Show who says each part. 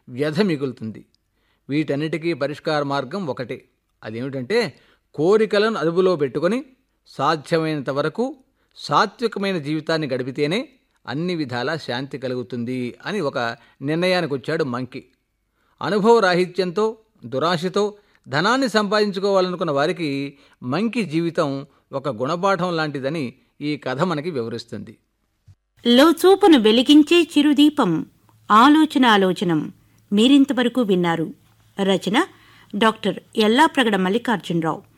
Speaker 1: వ్యధ మిగులుతుంది. వీటన్నిటికీ పరిష్కార మార్గం ఒకటే. అదేమిటంటే కోరికలను అదుపులో పెట్టుకొని సాధ్యమైనంత వరకు సాత్వికమైన జీవితాన్ని గడిపితేనే అన్ని విధాలా శాంతి కలుగుతుంది అని ఒక నిర్ణయానికి వచ్చాడు మంకీ. అనుభవ రాహిత్యంతో దురాశతో ధనాన్ని సంపాదించుకోవాలనుకున్న వారికి మంకీ జీవితం ఒక గుణపాఠం లాంటిదని ఈ కథ మనకి వివరిస్తుంది.
Speaker 2: లోచూపును వెలిగించే చిరుదీపం ఆలోచనం మీరింతవరకు విన్నారు. రచన డాక్టర్ యల్లాప్రగడ మల్లికార్జునరావు.